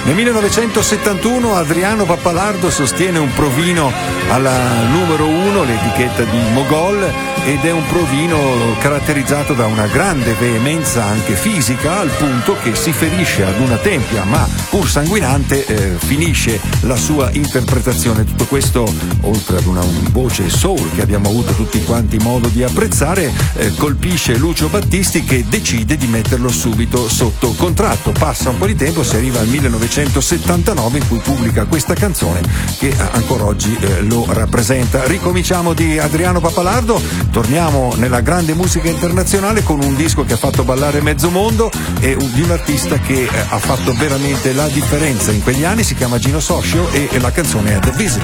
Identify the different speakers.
Speaker 1: Nel 1971 Adriano Pappalardo sostiene un provino alla numero 1, l'etichetta di Mogol, ed è un provino caratterizzato da una grande veemenza anche fisica, al punto che si ferisce ad una tempia, ma pur sanguinante finisce la sua interpretazione. Tutto questo, oltre ad una voce soul che abbiamo avuto tutti quanti modo di apprezzare, colpisce Lucio Battisti, che decide di metterlo subito sotto contratto. Passa un po' di tempo, si arriva al 1979 in cui pubblica questa canzone che ancora oggi lo rappresenta. Ricominciamo di Adriano Pappalardo, torniamo nella grande musica internazionale con un disco che ha fatto ballare mezzo mondo e di un artista che ha fatto veramente la differenza in quegli anni. Si chiama Gino Soscio e la canzone è The Visitor.